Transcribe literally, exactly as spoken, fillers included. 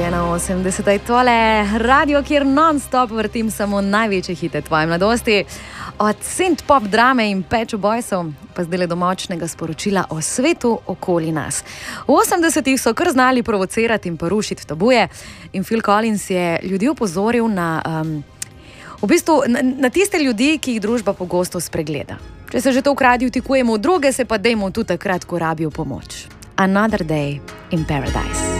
ena osemdeset je tole radio, kjer non-stop vrtim samo največje hite tvoje mladosti. Od synth-pop drame in Pet Shop Boysov pa zdaj do močnega sporočila o svetu okoli nas. V osemdesetih so kar znali provocirati in porušiti tabuje in Phil Collins je ljudi opozoril na, um, v bistvu, na, na tiste ljudi, ki jih družba pogosto spregleda. Če se že to v radiju tikujemo v druge, se pa dejmo tudi takrat, ko rabijo pomoč. Another Day in Paradise.